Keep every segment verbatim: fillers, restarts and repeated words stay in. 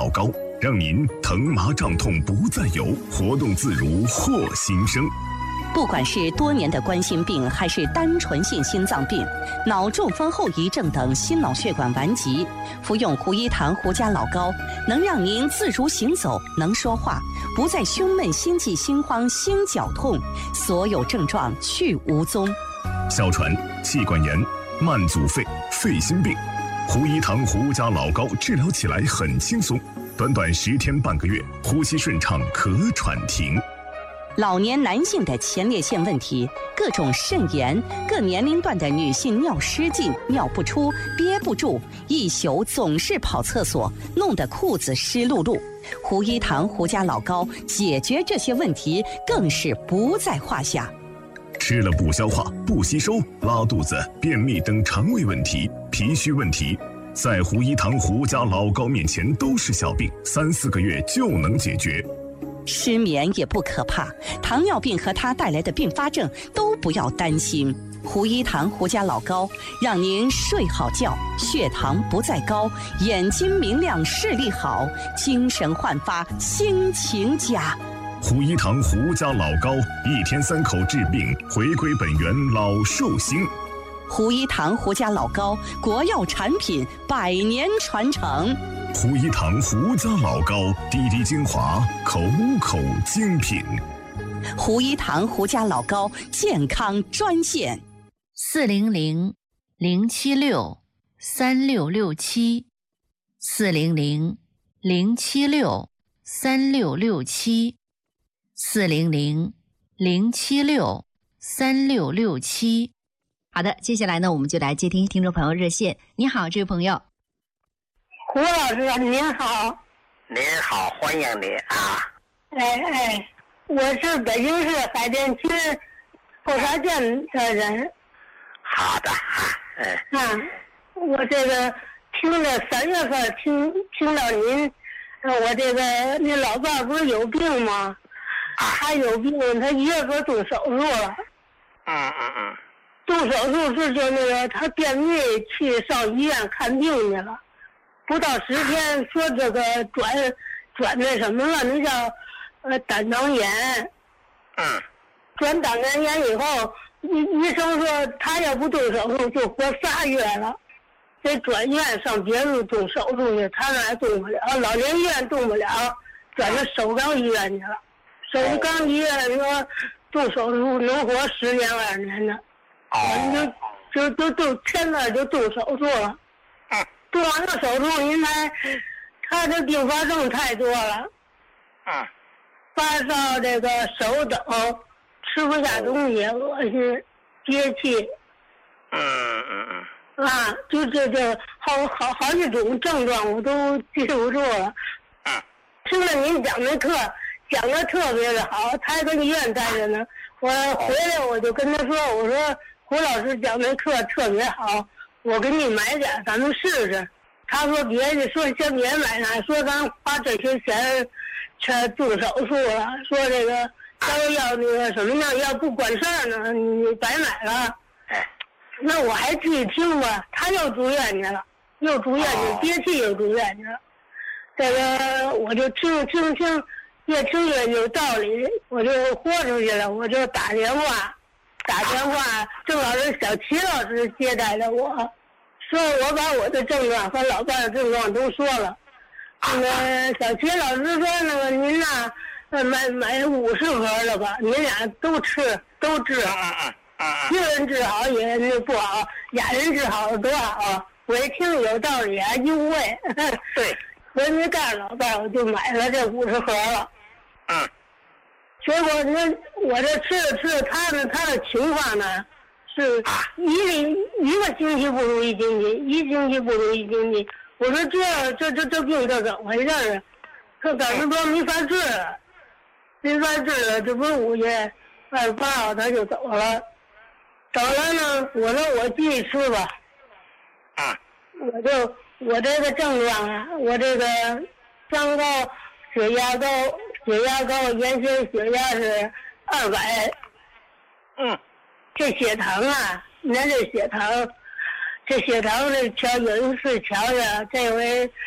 老高，让您疼麻胀痛不再有，活动自如获新生。 不管是多年的冠心病，还是单纯性心脏病、脑中风后遗症等心脑血管顽疾，服用胡一堂胡家老高，能让您自如行走，能说话，不再胸闷、心悸、心慌、心绞痛，所有症状去无踪。 哮喘、气管炎、慢阻肺、肺心病，胡一堂胡家老高治疗起来很轻松，短短十天半个月，呼吸顺畅，咳喘停。 老年男性的前列腺问题，各种肾炎，各年龄段的女性尿失禁、尿不出、憋不住，一宿总是跑厕所，弄得裤子湿漉漉。胡一堂胡家老高解决这些问题更是不在话下。 吃了不消化、不吸收、拉肚子、便秘等肠胃问题、脾虚问题，在胡一堂胡家老高面前都是小病，三四个月就能解决。 失眠也不可怕，糖尿病和它带来的并发症都不要担心。胡一堂胡家老高让您睡好觉，血糖不再高，眼睛明亮，视力好，精神焕发，心情佳。 胡一堂胡家老高，一天三口治病，回归本源，老寿星。 胡一堂胡家老高，国药产品，百年传承。 胡一堂胡家老高，滴滴精华，口口精品。 胡一堂胡家老高健康专线： 四零零零七六三六六七，四零零零七六三六六七，四零零零七六三六六七。好的，接下来呢，我们就来接听听众朋友热线。你好，这位朋友。 胡老师您好。 您好，欢迎您啊。 哎哎，我是北京市海淀区后沙镇的人。 好的啊，嗯。 啊，我这个听了三月份听听到您，我这个那老伴不是有病吗？ 啊。 他有病，他一月份动手术了。 嗯嗯嗯。 动手术是就那个他便秘去上医院看病去了。不到十天，说这个转转那什么了，那叫呃胆囊炎。 嗯。 转胆囊炎以后，医医生说他要不动手术就活仨月了，得转院上别处动手术去，他那还动不了，老年医院动不了，转到首钢医院去了。首钢医院说动手术能活十年二年的， 哦， 就就就动现在就动手术了。动完了手术，因为他这并发症太多了。 嗯。 发烧，这个手抖，吃不下东西，恶心，憋气。 嗯嗯嗯。 啊，就这这好好好几种症状我都记不住了。 嗯。 听了您讲的课，讲的特别的好，他还跟医院待着呢。我回来我就跟他说，我说胡老师讲的课特别好。我给你买点，咱们试试。他说别的，说先别买了，说咱花这些钱，全动手术了。说这个要要那个什么呢？要不管事儿呢，你白买了。那我还继续听吧。他又住院去了，又住院去，憋气又住院去了。这个我就听听听，越听越有道理，我就豁出去了，我就打电话。打电话正好是小齐老师接待的我，说我把我的症状和老伴的症状都说了。那个小齐老师说，那个您呐，买买五十盒了吧，您俩都吃都治，一个人治好也那不好，俩人治好多好。我一听有道理啊，优惠。 对， 我没告诉老伴，我就买了这五十盒了。 嗯。 结果那我这吃着吃着，他呢他的情况呢，是一个一个星期不如一星期，一星期不如一星期。我说这这这这病这怎么回事啊？他当时说没法治了，没法治了，这不是五月二十八号他就走了，走了呢，我说我继续吃吧。 啊。 我就我这个症状啊，我这个三高、血压高。血压高，原先血压是二百。 嗯。 这血糖啊，你看这血糖，这血糖这调有一次调的，这回是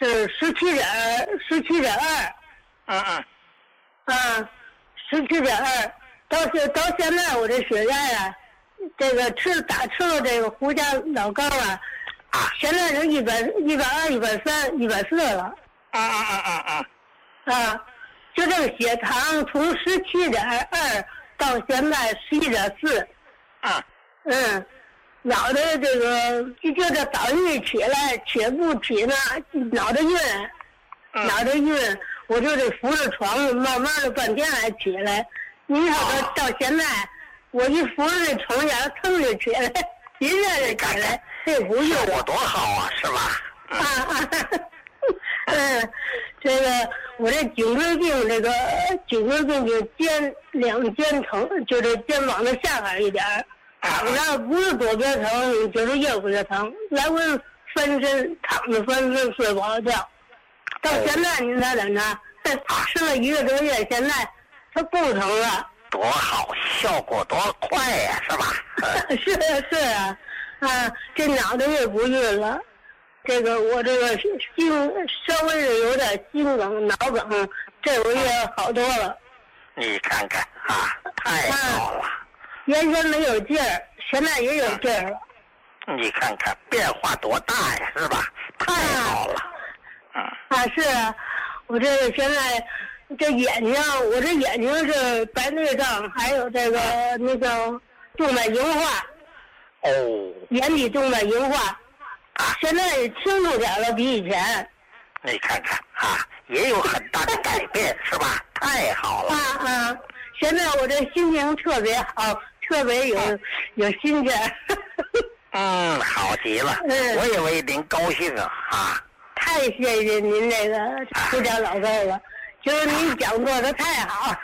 是十七点十七点二。 嗯嗯。 啊，十七点二。到现到现在我这血压呀，这个吃打吃了这个胡家老膏啊， 啊， 现在是一百一百二、一百三、一百四了。 啊啊啊啊啊！ 啊，就这个血糖从十七点二到现在十一点四。 啊。 嗯，脑袋这个就就这早上一起来，起不起呢，脑袋晕， 嗯、 脑袋晕，我就得扶着床，慢慢的半天才起来。你看到到现在，我一扶着这床沿，腾就起来，一下就起来，这不用我多好啊，是吧？ 啊啊，嗯，这个我这颈椎病，这个颈椎病就肩两肩疼，就这肩膀的下边一点儿，躺着不是左边疼，就是右边疼，来回翻身，躺着翻身睡不好觉。到现在您猜怎么着？吃了一个多月，现在。它不疼了， 多好，效果多快呀、啊，是吧？ 是啊是啊，啊，这脑袋也不晕了，这个我这个心稍微是有点心梗、脑梗，这回也好多了。 你看看啊，太好了！ 啊、原先没有劲儿，现在也有劲儿了。 你看看变化多大呀，是吧？太好了。 嗯。啊，是啊，我这个现在。这眼睛，我这眼睛是白内障，还有这个那个动脉硬化。 哦。 眼底动脉硬化。啊。现在也清楚点了，比以前。 你看看啊，也有很大的改变，是吧？太好了。 啊啊！现在我这心情特别好，特别有、嗯、有心情。 嗯，好极了。嗯。我也为您高兴啊啊！ 太谢谢您这个胡家老高了。就是您讲座的太好，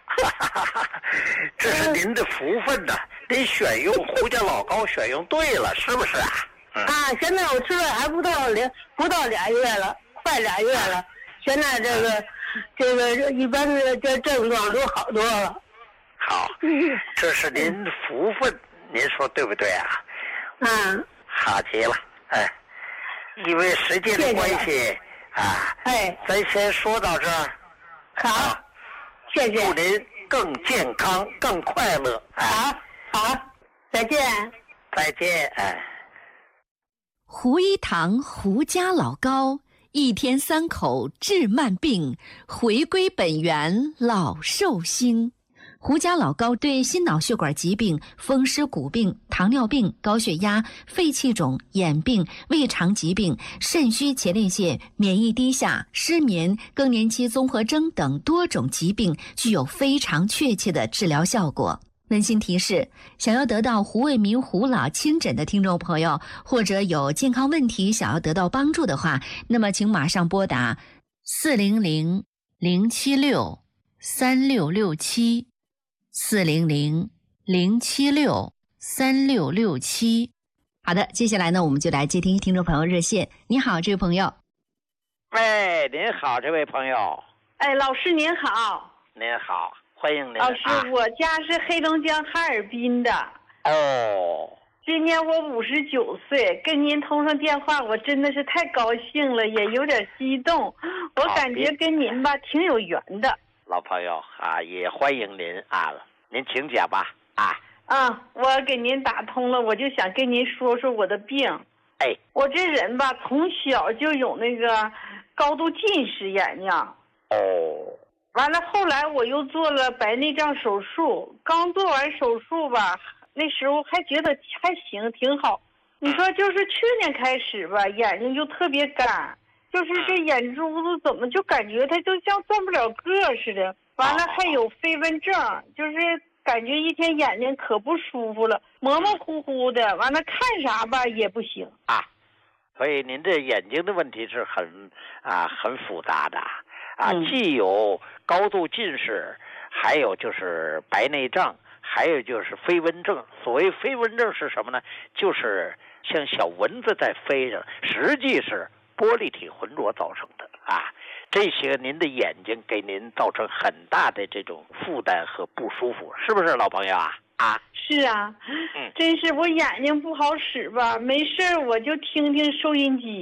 这是您的福分呐、啊！您选用胡家老高选用对了，是不是啊？ 嗯、啊，现在我吃了还不到俩不到俩月了，快俩月了。现在这个、嗯、这个一般的这症状都好多了。 好，这是您福分，您说对不对啊？ 嗯。 好极了，哎，因为时间的关系啊， 哎， 咱先说到这儿。 好，谢谢。 祝您更健康、更快乐。 好，好，再见。 再见。哎， 胡一堂胡家老高，一天三口治慢病，回归本源老寿星。胡家老高对心脑血管疾病、风湿骨病、糖尿病、高血压、肺气肿、眼病、胃肠疾病、肾虚前列腺、免疫低下、失眠、更年期综合征等多种疾病具有非常确切的治疗效果。温馨提示：想要得到胡卫民胡老亲诊的听众朋友，或者有健康问题想要得到帮助的话，那么请马上拨打四零零零七六三六六七。四零零零七六三六六七。好的，接下来呢，我们就来接听听众朋友热线。你好，这位朋友。 喂，您好，这位朋友。 哎，老师您好。 您好，欢迎您。 老师， 啊、 我家是黑龙江哈尔滨的。 哦。 今年我五十九岁，跟您通上电话，我真的是太高兴了，也有点激动。我感觉跟您吧挺有缘的。 老朋友啊，也欢迎您啊，您请讲吧啊。 啊，我给您打通了，我就想跟您说说我的病。 哎， 我这人吧，从小就有那个高度近视眼睛。 哦。 完了，后来我又做了白内障手术，刚做完手术吧，那时候还觉得还行，挺好。你说就是去年开始吧，眼睛就特别干。就是这眼珠子怎么就感觉它就像转不了个似的，完了还有飞蚊症，就是感觉一天眼睛可不舒服了，模模糊糊的，完了看啥吧也不行啊。所以您这眼睛的问题是很啊很复杂的啊、嗯，既有高度近视，还有就是白内障，还有就是飞蚊症。所谓飞蚊症是什么呢？就是像小蚊子在飞着，实际是玻璃体浑浊造成的啊，这些您的眼睛给您造成很大的这种负担和不舒服，是不是老朋友啊？啊， 是啊，嗯，真是我眼睛不好使吧，没事我就听听收音机，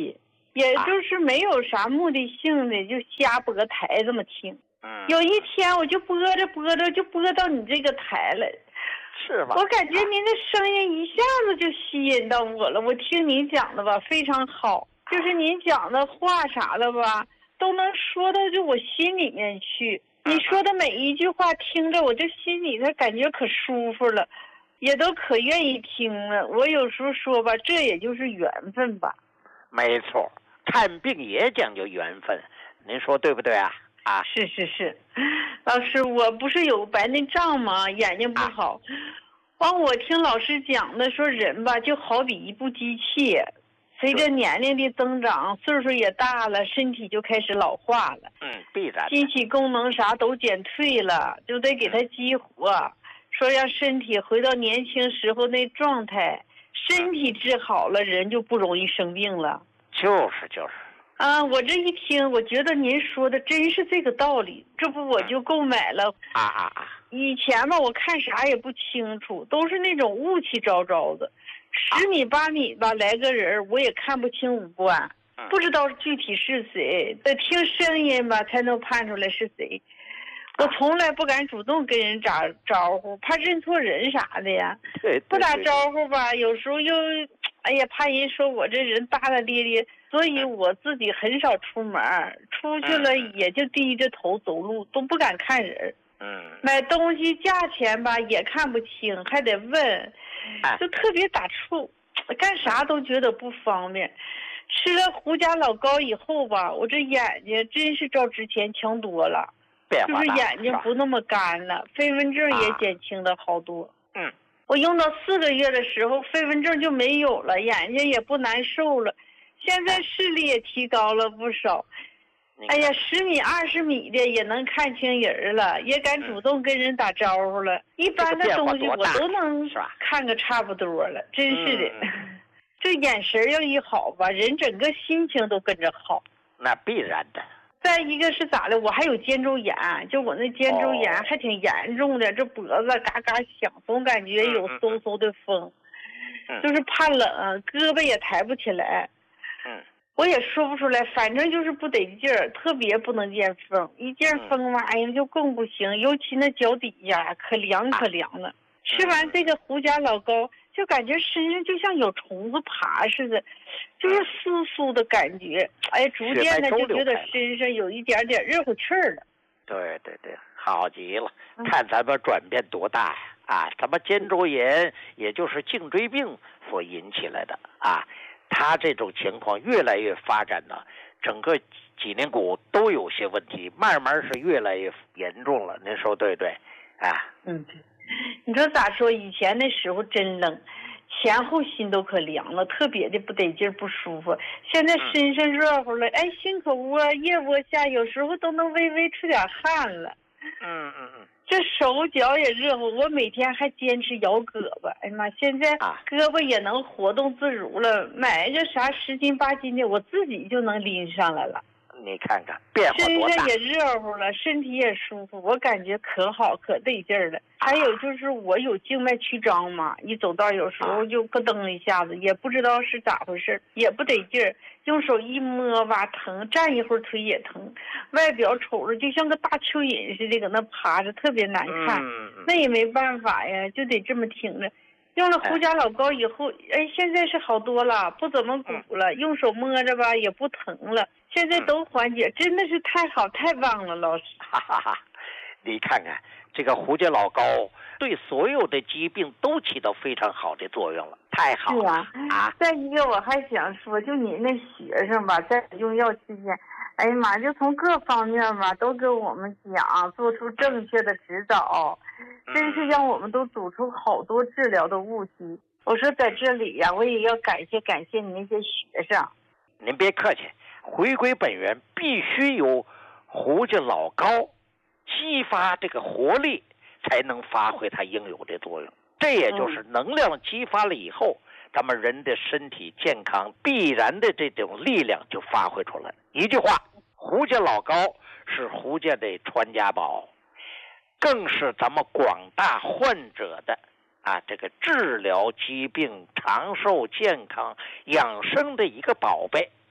也就是没有啥目的性的，就瞎播台这么听。 嗯， 有一天我就播着播着就播到你这个台了， 是吧？ 我感觉您的声音一下子就吸引到我了。我听您讲的吧，非常好，就是您讲的话啥的吧，都能说到就我心里面去。你说的每一句话听着我这心里头感觉可舒服了，也都可愿意听了。我有时候说吧，这也就是缘分吧。 没错，看病也讲究缘分，您说对不对啊？啊， 是是是，老师，我不是有白内障吗？眼睛不好。完、啊，我听老师讲的说，人吧就好比一部机器，随着年龄的增长，岁数也大了，身体就开始老化了。 嗯，必然。 机器功能啥都减退了，就得给它激活，说让身体回到年轻时候那状态。身体治好了，人就不容易生病了。 就是就是。 啊，我这一听，我觉得您说的真是这个道理，这不我就购买了。 啊啊啊！ 以前吧，我看啥也不清楚，都是那种雾气昭昭的，十米八米吧来个人，我也看不清五官，不知道具体是谁，得听声音吧才能判出来是谁。我从来不敢主动跟人打招呼，怕认错人啥的呀。 对，对不打招呼吧，有时候又，哎呀，怕人说我这人大大咧咧，所以我自己很少出门，出去了也就低着头走路，都不敢看人。 嗯。 买东西价钱吧也看不清，还得问，就特别打怵，干啥都觉得不方便。吃了胡家老膏以后吧，我这眼睛真是照之前强多了。就是眼睛不那么干了，飞蚊症也减轻了好多。 嗯， 我用到四个月的时候，飞蚊症就没有了，眼睛也不难受了，现在视力也提高了不少。哎呀，十米二十米的也能看清人了，也敢主动跟人打招呼了。一般的东西我都能看个差不多了，真是的。这眼神要一好吧，人整个心情都跟着好。 那必然的。 再一个是咋的，我还有肩周炎，就我那肩周炎还挺严重的，这脖子嘎嘎响，总感觉有嗖嗖的风，就是怕冷，胳膊也抬不起来。 嗯， 我也说不出来，反正就是不得劲儿，特别不能见风，一见风玩意儿就更不行，尤其那脚底下可凉可凉了。吃完这个胡家老膏，就感觉身上就像有虫子爬似的，就是酥酥的感觉。哎，逐渐的就觉得身上有一点点热乎气儿了。 对对对，好极了！看咱们转变多大呀！啊，咱们肩周炎也就是颈椎病所引起来的啊，他这种情况越来越发展呢，整个脊梁骨都有些问题，慢慢是越来越严重了。您说对不对？啊， 嗯，对。你说咋说？以前那时候真冷，前后心都可凉了，特别的不得劲儿，不舒服。现在身上热乎了，哎，心口窝、腋窝下有时候都能微微出点汗了。 嗯嗯嗯。 这手脚也热乎，我每天还坚持摇胳膊。哎呀妈，现在胳膊也能活动自如了，买一个啥十斤八斤的，我自己就能拎上来了。 你看看变化多大， 身上也热乎了，身体也舒服，我感觉可好可得劲儿了。还有就是我有静脉曲张嘛，一走道有时候就咯噔一下子，也不知道是咋回事，也不得劲儿，用手一摸吧疼，站一会儿腿也疼，外表瞅着就像个大蚯蚓似的搁那趴着，特别难看。 嗯、 那也没办法呀，就得这么挺着。用了胡家老膏以后，哎，现在是好多了，不怎么鼓了，用手摸着吧也不疼了，现在都缓解，真的是太好太棒了，老师。 哈哈哈，你看看这个胡家老膏对所有的疾病都起到非常好的作用了，太好了。 是啊，啊再一个我还想说，就你那学生吧，在用药期间，哎呀妈，就从各方面吧都跟我们讲，做出正确的指导，真是让我们都走出好多治疗的误区。我说在这里呀、啊，我也要感谢感谢你那些学生。 您别客气，回归本源必须有胡家老膏激发这个活力，才能发挥它应有的作用。这也就是能量激发了以后，咱们人的身体健康必然的这种力量就发挥出来。一句话，胡家老膏是胡家的传家宝，更是咱们广大患者的啊这个治疗疾病、长寿健康、养生的一个宝贝。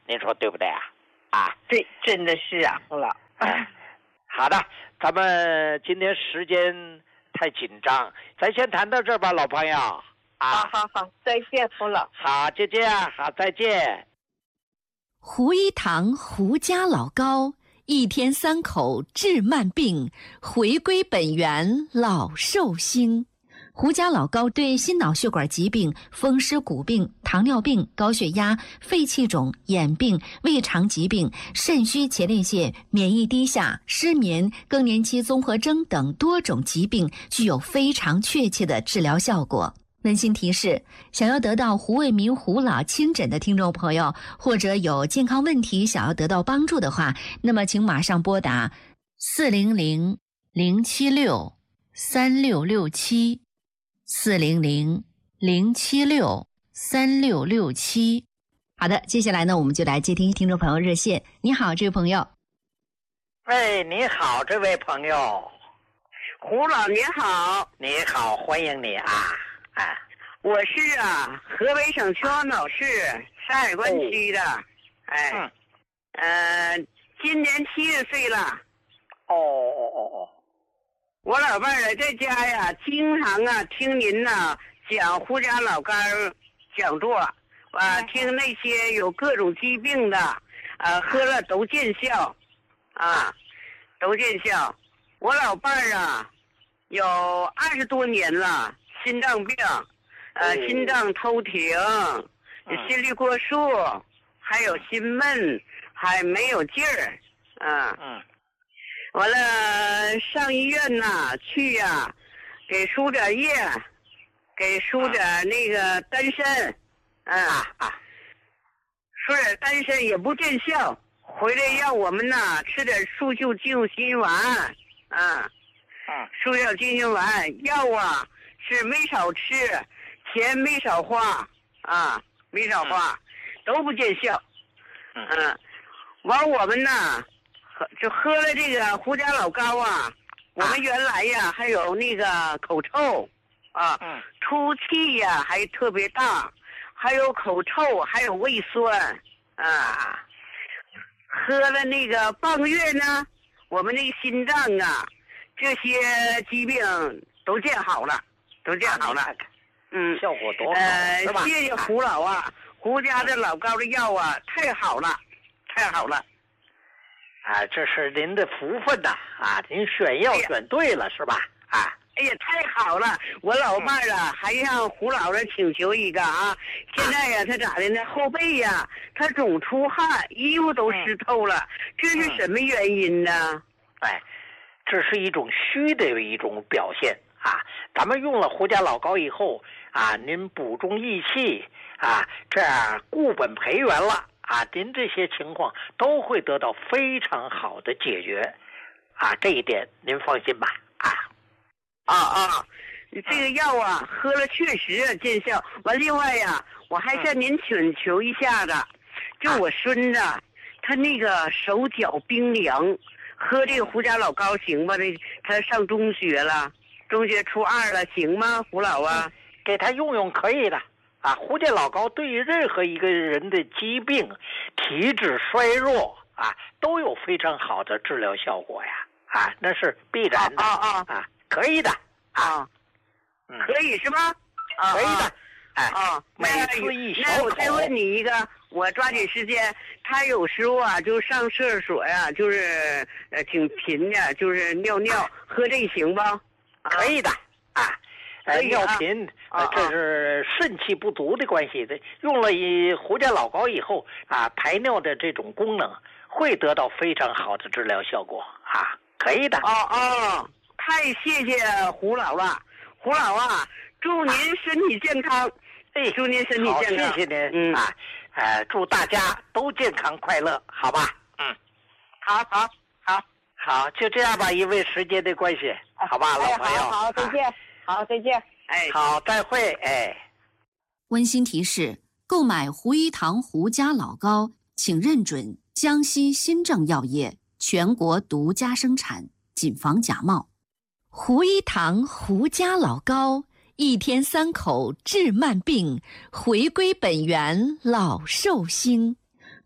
您说对不对啊？啊， 对，真的是啊，胡老。 哎，好的，咱们今天时间太紧张，咱先谈到这儿吧，老朋友。啊， 好好好，再见，胡老。 好，就这样，好，再见。 胡一堂胡家老高，一天三口治慢病，回归本源老寿星。胡家老高对心脑血管疾病、风湿骨病、糖尿病、高血压、肺气肿、眼病、胃肠疾病、肾虚前列腺、免疫低下、失眠、更年期综合征等多种疾病具有非常确切的治疗效果。温馨提示：想要得到胡卫民胡老亲诊的听众朋友，或者有健康问题想要得到帮助的话，那么请马上拨打四零零零七六三六六七。四零零零七六三六六七。好的，接下来呢，我们就来接听听众朋友热线。你好，这位朋友。 喂，你好，这位朋友。 胡老你好。 你好，欢迎你啊！哎， 我是啊，河北省秦皇岛市山海关区的。哦、哎，嗯，呃，今年七十岁了。 哦哦哦哦。 我老伴儿在家呀，经常啊听您呐讲胡家老干讲座，啊，听那些有各种疾病的，啊，喝了都见效，啊，都见效。我老伴儿啊，有二十多年了，心脏病，呃，心脏偷停，心率过速，还有心闷，还没有劲儿，啊。嗯。完了，上医院呐，去呀、啊，给输点液，给输点那个丹参，嗯啊，啊输点丹参也不见效，回来让我们呐吃点速效救心丸，啊，嗯，速效救心丸药啊是没少吃，钱没少花，啊，没少花，都不见效，嗯，完我们呐。就喝了这个胡家老高啊，我们原来呀还有那个口臭啊，嗯，出气呀还特别大，还有口臭，还有胃酸啊。喝了那个半个月呢，我们那个心脏啊，这些疾病都见好了，都见好了。嗯， 效果多好， 呃， 是吧？ 谢谢胡老啊，胡家的老高的药啊，太好了，太好了。 啊，这是您的福分呐！啊，您选药选对了，是吧？啊， 哎呀，太好了！我老伴儿啊，还向胡老师请求一个啊。现在呀，他咋的呢？后背呀，他总出汗，衣服都湿透了，这是什么原因呢？ 哎，这是一种虚的一种表现啊。咱们用了胡家老高以后啊，您补中益气啊，这样固本培元了。啊，您这些情况都会得到非常好的解决，啊，这一点您放心吧，啊， 啊啊，这个药啊，喝了确实见效。完，另外呀，我还向您请求一下子，就我孙子，他那个手脚冰凉，喝这个胡家老高行吧？这他上中学了，中学初二了，行吗？胡老啊， 给他用用可以的。啊，胡家老高对于任何一个人的疾病、体质衰弱啊，都有非常好的治疗效果呀！啊，那是必然的啊啊啊，可以的啊， 嗯，可以是吧？啊， 可以的，哎啊， 每次一小口。 那我再问你一个，我抓紧时间。他有时候啊，就上厕所呀、啊，就是呃挺频的，就是尿尿，喝这行不？ 可以的啊。呃，尿频，呃，这是肾气不足的关系的。用了以胡家老高以后啊，排尿的这种功能会得到非常好的治疗效果啊，可以的。 哦哦，太谢谢胡老了，胡老啊，祝您身体健康，哎，祝您身体健康， 谢谢您，嗯啊，呃，祝大家都健康快乐，好吧？嗯， 好好好好，就这样吧，因为时间的关系，好吧，老朋友， 好好，再见。好，再见。哎， 好，再会。哎， 温馨提示：购买胡一堂胡家老高，请认准江西新政药业全国独家生产，谨防假冒。胡一堂胡家老高，一天三口治慢病，回归本源老寿星。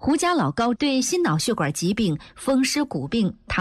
胡家老膏对心脑血管疾病、风湿骨病、糖